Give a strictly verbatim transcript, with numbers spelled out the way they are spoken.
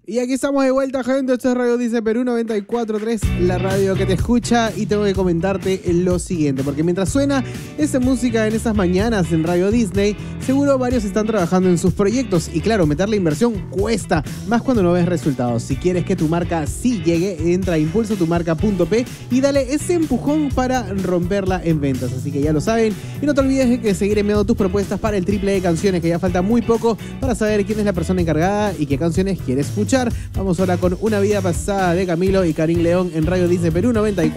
Y aquí estamos de vuelta, gente. Esto es Radio Disney Perú noventa y cuatro punto tres, la radio que te escucha. Y tengo que comentarte lo siguiente, porque mientras suena esta música en estas mañanas en Radio Disney, seguro varios están trabajando en sus proyectos. Y claro, meterle inversión cuesta, más cuando no ves resultados. Si quieres que tu marca sí llegue, entra a impulso tu marca punto pe y dale ese empujón para romperla en ventas. Así que ya lo saben. Y no te olvides de que seguir enviando tus propuestas para el triple de canciones, que ya falta muy poco para saber quién es la persona encargada y qué canciones quiere escuchar. Vamos ahora con Una vida pasada de Camilo y Karim León en Radio Disney Perú noventa y cuatro.